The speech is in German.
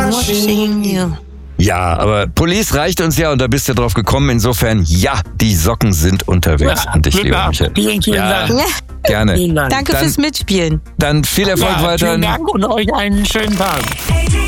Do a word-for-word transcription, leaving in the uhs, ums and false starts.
Washing you. Ja, aber Police reicht uns ja und da bist du drauf gekommen. Insofern, ja, die Socken sind unterwegs. Ja, Und ich liebe Glück mich. gehabt. Vielen, vielen Ja, Dank. gerne. Vielen Dank. Danke Dann- fürs Mitspielen. Dann viel Erfolg Ja, weiter. vielen Dank und euch einen schönen Tag.